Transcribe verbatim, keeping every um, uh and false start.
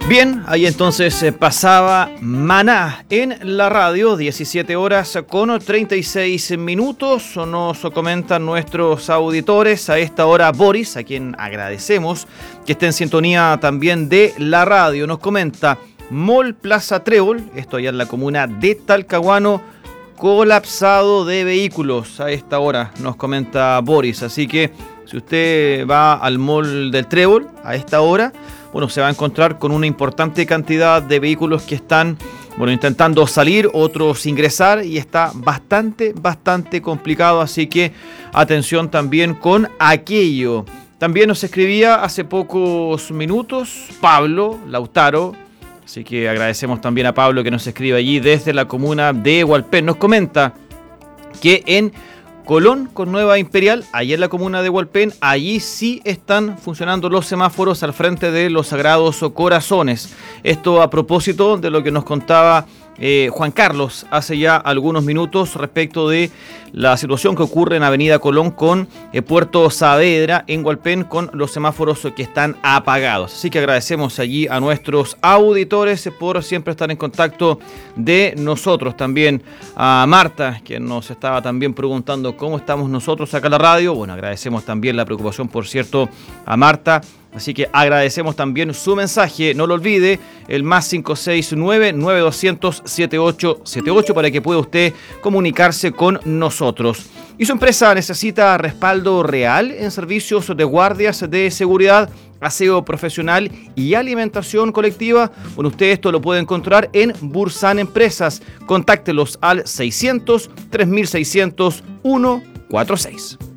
Bien, ahí entonces eh, pasaba Maná en la radio, diecisiete horas con treinta y seis minutos. Nos comentan nuestros auditores a esta hora. Boris, a quien agradecemos que esté en sintonía también de la radio, nos comenta: Mall Plaza Trébol, esto allá en la comuna de Talcahuano, colapsado de vehículos a esta hora, nos comenta Boris. Así que si usted va al Mall del Trébol a esta hora, bueno, se va a encontrar con una importante cantidad de vehículos que están, bueno, intentando salir, otros ingresar, y está bastante, bastante complicado. Así que atención también con aquello. También nos escribía hace pocos minutos Pablo Lautaro. Así que agradecemos también a Pablo que nos escribe allí desde la comuna de Hualpén. Nos comenta que en Colón con Nueva Imperial, allí en la comuna de Hualpén, allí sí están funcionando los semáforos al frente de los Sagrados Corazones. Esto a propósito de lo que nos contaba eh, Juan Carlos hace ya algunos minutos respecto de la situación que ocurre en Avenida Colón con eh, Puerto Saavedra en Hualpén, con los semáforos que están apagados. Así que agradecemos allí a nuestros auditores por siempre estar en contacto de nosotros. También a Marta, quien nos estaba también preguntando cómo estamos nosotros acá en la radio. Bueno, agradecemos también la preocupación, por cierto, a Marta. Así que agradecemos también su mensaje. No lo olvide, el más cinco seis nueve, nueve dos cero cero, siete ocho siete ocho para que pueda usted comunicarse con nosotros. ¿Y su empresa necesita respaldo real en servicios de guardias de seguridad, aseo profesional y alimentación colectiva? Bueno, usted esto lo puede encontrar en Bursan Empresas. Contáctelos al seiscientos, tres mil seiscientos, ciento cuarenta y seis.